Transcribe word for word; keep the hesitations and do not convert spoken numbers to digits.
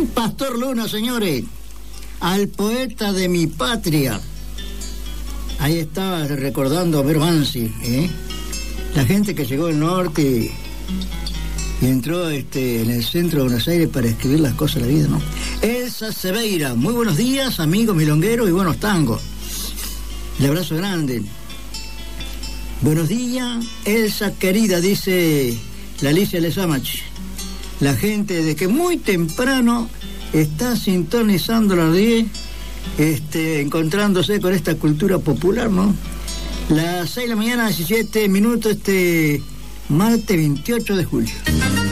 Pastor Luna, señores, al poeta de mi patria. Ahí estaba recordando a Bermansi, ¿eh? La gente que llegó del norte y entró este, en el centro de Buenos Aires para escribir las cosas de la vida, ¿no? Elsa Seveira, muy buenos días, amigos milongueros y buenos tangos. El abrazo grande. Buenos días, Elsa querida, dice la Alicia Lesamach. La gente de que muy temprano está sintonizando las diez, este, encontrándose con esta cultura popular, ¿no? Las seis de la mañana, diecisiete minutos, este martes veintiocho de julio.